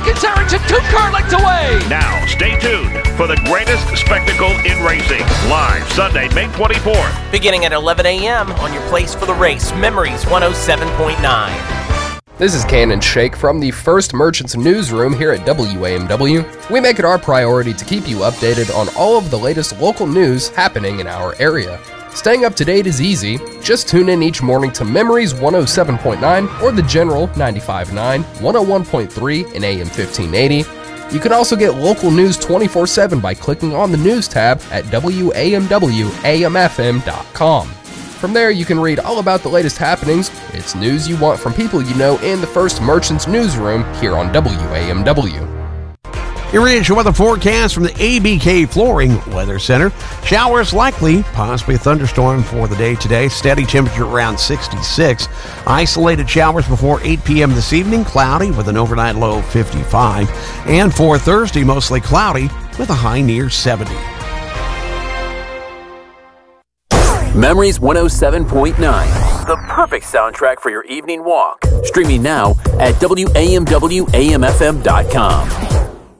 Jenkins Harrington 2 car lengths away. Now, stay tuned for the greatest spectacle in racing. Live Sunday, May 24th. Beginning at 11 a.m. on your place for the race, Memories 107.9. This is Cannon Shake from the First Merchants Newsroom here at WAMW. We make it our priority to keep you updated on all of the latest local news happening in our area. Staying up to date is easy. Just tune in each morning to Memories 107.9 or the General 95.9, 101.3 and AM 1580. You can also get local news 24/7 by clicking on the news tab at WAMWAMFM.com. From there, you can read all about the latest happenings. It's news you want from people you know in the First Merchants Newsroom here on WAMW. Here is your weather forecast from the ABK Flooring Weather Center. Showers likely, possibly a thunderstorm for the day today. Steady temperature around 66. Isolated showers before 8 p.m. this evening. Cloudy with an overnight low of 55. And for Thursday, mostly cloudy with a high near 70. Memories 107.9. The perfect soundtrack for your evening walk. Streaming now at WAMWAMFM.com.